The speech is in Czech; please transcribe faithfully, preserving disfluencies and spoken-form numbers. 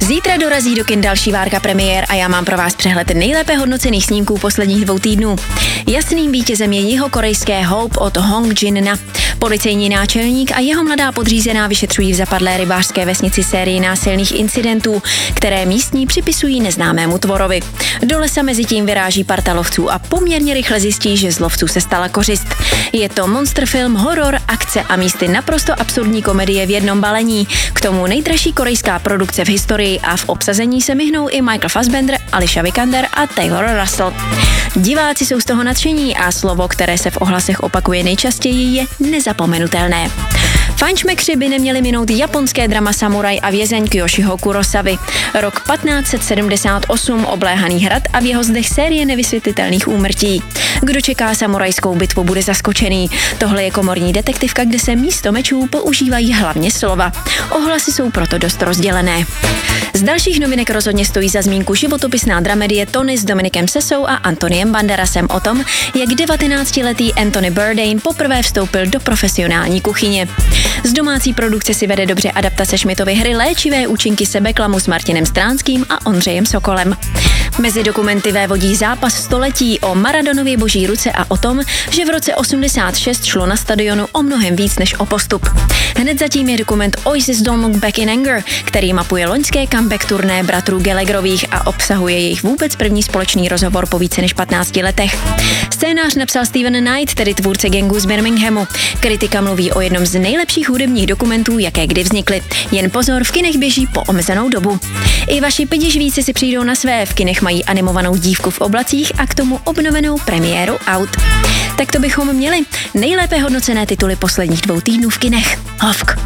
Zítra dorazí do kin další várka premiér a já mám pro vás přehled nejlépe hodnocených snímků posledních dvou týdnů. Jasným vítězem je jihokorejské Hope od Hong Jin-na. Policejní náčelník a jeho mladá podřízená vyšetřují v zapadlé rybářské vesnici sérii násilných incidentů, které místní připisují neznámému tvorovi. Do lesa mezi tím vyráží parta lovců a poměrně rychle zjistí, že z lovců se stala kořist. Je to monster film, horor, akce a místy naprosto absurdní komedie v jednom balení. K tomu nejdražší korejská produkce v historii a v obsazení se myhnou i Michael Fassbender, Alicia Vikander a Taylor Russell. Diváci jsou z toho nadšení a slovo, které se v ohlasech opakuje nejčastěji, je nezapomenutelné. Fajnšmekři by neměli minout japonské drama Samuraj a vězeň Kiyoshiho Kurosavy. Rok patnáct set sedmdesát osm, obléhaný hrad a v jeho zdech série nevysvětlitelných úmrtí. Kdo čeká samurajskou bitvu, bude zaskočený. Tohle je komorní detektivka, kde se místo mečů používají hlavně slova. Ohlasy jsou proto dost rozdělené. Z dalších novinek rozhodně stojí za zmínku životopisná dramedie Tony s Dominikem Sessou a Antoniem Banderasem o tom, jak devatenáctiletý Anthony Bourdain poprvé vstoupil do profesionální kuchyně. Z domácí produkce si vede dobře adaptace Schmidtovy hry Léčivé účinky sebeklamu s Martinem Stránským a Ondřejem Sokolem. Mezi dokumenty vévodí zápas století o Maradonově boží ruce a o tom, že v roce osmdesát šest šlo na stadionu o mnohem víc než o postup. Hned zatím je dokument Oasis Don't Look Back in Anger, který mapuje loňské comeback turné bratrů Gallagherových a obsahuje jejich vůbec první společný rozhovor po více než patnácti letech. Scénář napsal Steven Knight, tedy tvůrce gangu z Birminghamu. Kritika mluví o jednom z nejlepších hudebních dokumentů, jaké kdy vznikly. Jen pozor, v kinech běží po omezenou dobu. I vaši pedižvíci si přijdou na své, v kinech mají animovanou dívku v oblacích a k tomu obnovenou premiéru Out. Tak to bychom měli nejlépe hodnocené tituly posledních dvou týdnů v kinech. Hovk.